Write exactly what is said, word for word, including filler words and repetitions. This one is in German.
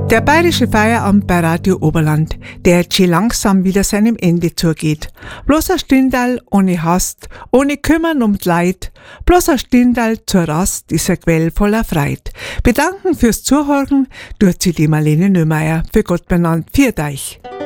Der bayerische Feierabend bei Radio Oberland, der jetzt schon langsam wieder seinem Ende zugeht. Bloß ein Stündal ohne Hast, ohne Kümmern um Leid, bloß ein Stündal zur Rast ist ein Quell voller Freit. Bedanken fürs Zuhören tut sie die Marlene Nömeier, für Gott benannt, viert euch.